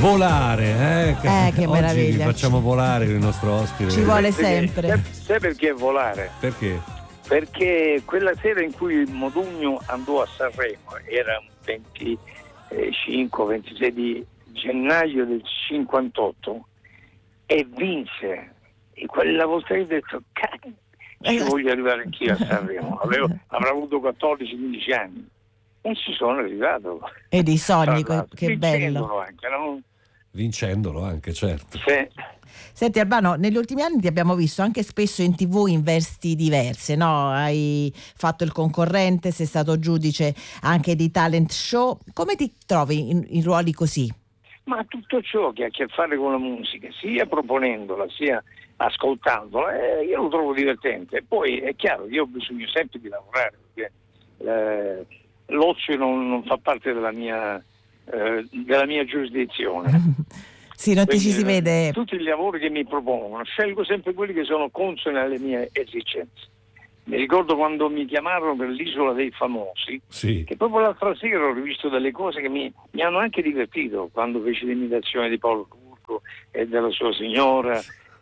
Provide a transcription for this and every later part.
Volare, che oggi meraviglia. vi facciamo volare con il nostro ospite. Ci vuole sempre. Sai perché volare? Perché? Perché quella sera in cui Modugno andò a Sanremo, era un 25-26 di gennaio del 58, e vinse. E quella volta io ho detto, ci voglio arrivare anch'io a Sanremo. Avrò avuto 14-15 anni e ci sono arrivato. E dei sogni, che bello. Vincendolo anche, no? Vincendolo anche, certo. Sì. Senti Albano, negli ultimi anni ti abbiamo visto anche spesso in TV in vesti diverse, no? Hai fatto il concorrente, sei stato giudice anche di talent show. Come ti trovi in ruoli così? Ma tutto ciò che ha a che fare con la musica, sia proponendola, sia ascoltandola, io lo trovo divertente. Poi è chiaro che io ho bisogno sempre di lavorare, perché l'ozio non fa parte della mia giurisdizione. Sì, non ti ci si vede. Tutti gli lavori che mi propongono, scelgo sempre quelli che sono consoni alle mie esigenze. Mi ricordo quando mi chiamarono per l'Isola dei Famosi, sì, che proprio l'altra sera ho rivisto delle cose che mi hanno anche divertito, quando feci l'imitazione di Paolo Turco e della sua signora,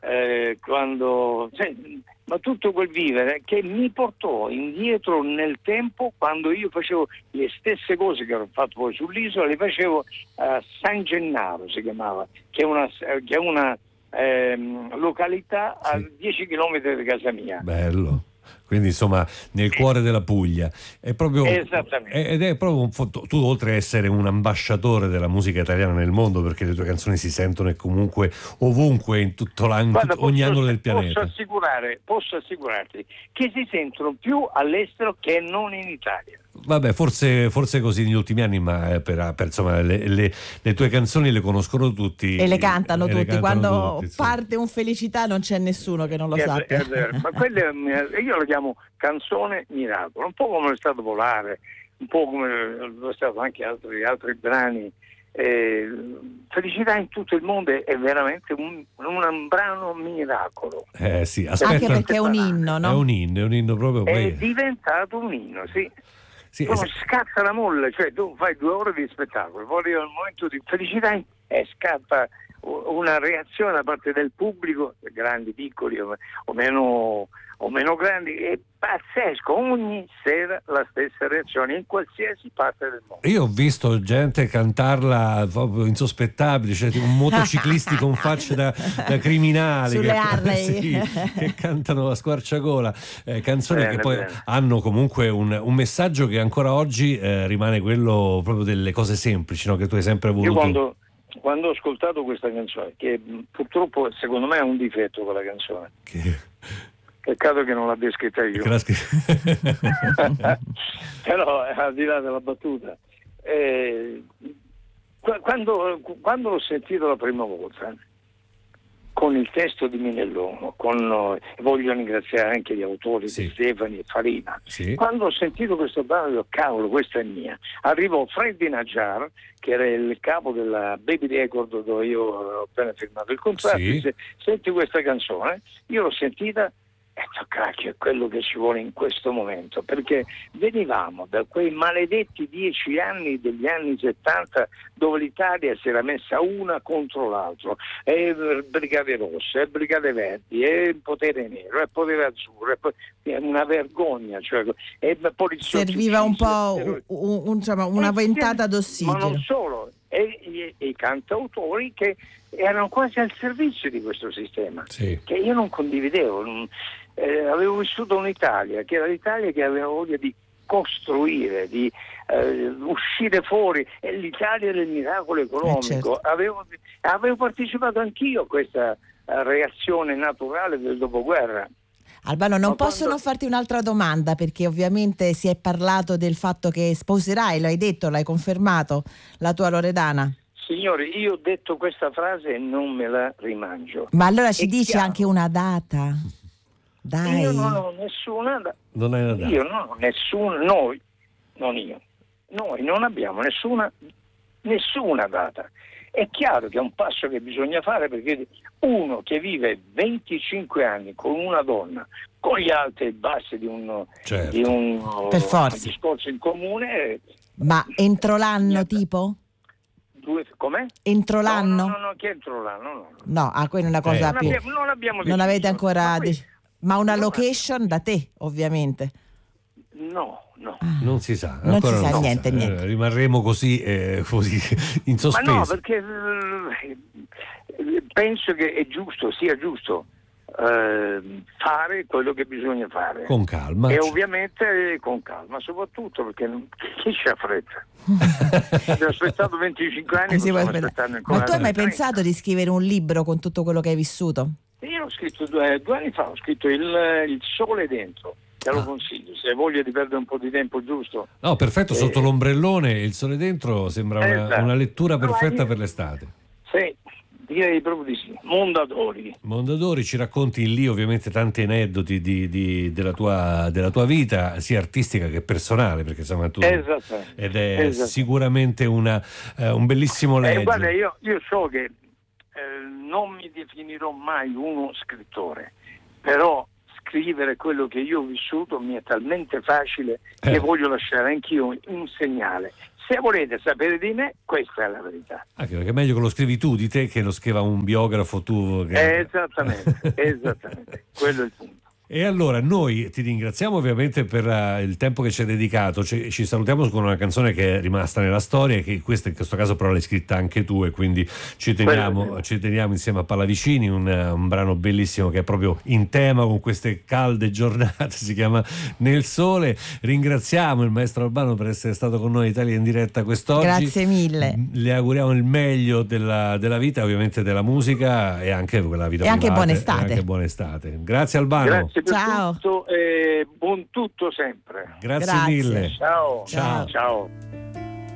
ma tutto quel vivere che mi portò indietro nel tempo, quando io facevo le stesse cose che ho fatto poi sull'isola, le facevo a San Gennaro, si chiamava, che è una località a 10 chilometri da casa mia. Bello. Quindi insomma nel cuore della Puglia è proprio, esattamente. Ed è proprio tu, oltre a essere un ambasciatore della musica italiana nel mondo, perché le tue canzoni si sentono e comunque ovunque in tutto ogni angolo del pianeta. Posso assicurarti che si sentono più all'estero che non in Italia. Vabbè, forse così negli ultimi anni, ma per insomma le tue canzoni le conoscono tutti e le cantano tutti. Quando tutti, parte un Felicità non c'è nessuno che non lo sappia. Ma io lo chiamo canzone miracolo, un po' come è stato Volare, un po' come lo stato anche altri brani. Felicità in tutto il mondo è veramente un brano miracolo. Sì, aspetta, anche perché è un inno, no? È un inno proprio. È diventato un inno, sì. Sì, scatta la molla, cioè tu fai 2 ore di spettacolo, poi arriva il momento di felicità e scatta una reazione da parte del pubblico, grandi, piccoli o meno grandi, è pazzesco. Ogni sera la stessa reazione in qualsiasi parte del mondo. Io ho visto gente cantarla proprio insospettabili, cioè un motociclisti con facce da criminali sulle Harley che cantano a squarciagola, canzoni che poi hanno comunque un messaggio che ancora oggi rimane quello proprio delle cose semplici, no? Che tu hai sempre voluto. Io quando ho ascoltato questa canzone, che purtroppo secondo me è un difetto quella canzone, peccato che non l'abbia scritta io, però al di là della battuta, quando l'ho sentito la prima volta con il testo di Minellone, voglio ringraziare anche gli autori di Stefani e Farina, quando ho sentito questo brano, cavolo, questa è mia. Arrivò Freddy Najjar, che era il capo della Baby Record dove io ho appena firmato il contratto, disse: senti questa canzone, io l'ho sentita e cacchio, è quello che ci vuole in questo momento, perché venivamo da quei maledetti 10 anni degli anni 70 dove l'Italia si era messa una contro l'altro, e Brigate Rosse, e Brigate Verdi, e Potere Nero, e Potere Azzurro, e una vergogna, cioè, e serviva un po' una ventata d'ossigeno. Ma non solo, e i cantautori che erano quasi al servizio di questo sistema, che io non condividevo. Avevo vissuto un'Italia che era l'Italia che aveva voglia di costruire, di uscire fuori, è l'Italia del miracolo economico. Avevo partecipato anch'io a questa reazione naturale del dopoguerra. Albano, non posso non farti un'altra domanda, perché ovviamente si è parlato del fatto che sposerai, lo hai detto, l'hai confermato, la tua Loredana. Signori, io ho detto questa frase e non me la rimangio. Ma allora ci dici anche una data? Dai. Io non ho nessuna data. Non hai una data? Io non ho nessuna, noi non abbiamo nessuna data. È chiaro che è un passo che bisogna fare, perché uno che vive 25 anni con una donna, con gli alti e bassi di un per forza discorso in comune. Ma entro l'anno tipo? Com'è? Entro l'anno? No, che entro l'anno? No, quella è una cosa più. Non abbiamo non avete ancora. Ma una no, location da te, ovviamente. No. Non si sa. Non si sa niente. Rimarremo così in sospeso. Ma no, perché penso che sia giusto fare quello che bisogna fare. Con calma. E ovviamente con calma, soprattutto perché chi c'ha fretta? Ho aspettato 25 anni. Ma tu hai mai pensato di scrivere un libro con tutto quello che hai vissuto? Io ho scritto 2 anni fa, ho scritto il sole dentro. Te lo consiglio, se hai voglia di perdere un po' di tempo, giusto? No, perfetto, sotto l'ombrellone, il sole dentro sembra una lettura perfetta per l'estate. Sì, direi proprio di sì. Mondadori, ci racconti lì ovviamente tanti aneddoti della tua vita, sia artistica che personale, perché insomma tu... Ed è sicuramente un bellissimo legge. Guarda, io so che non mi definirò mai uno scrittore, però scrivere quello che io ho vissuto mi è talmente facile che voglio lasciare anch'io un segnale. Se volete sapere di me, questa è la verità. Anche perché è meglio che lo scrivi tu di te che lo scriva un biografo tu. Esattamente, quello è il punto. E allora noi ti ringraziamo ovviamente per il tempo che ci hai dedicato, ci salutiamo con una canzone che è rimasta nella storia, che in questo caso però l'hai scritta anche tu, e quindi ci teniamo insieme a Pallavicini, un brano bellissimo che è proprio in tema con queste calde giornate, si chiama Nel Sole. Ringraziamo il maestro Albano per essere stato con noi in Italia in diretta quest'oggi. Grazie mille. Le auguriamo il meglio della vita, ovviamente della musica, e anche quella vita e privata. Anche buona estate. E anche buona estate. Grazie Albano. Grazie per tutto e buon tutto sempre. Grazie mille. Ciao.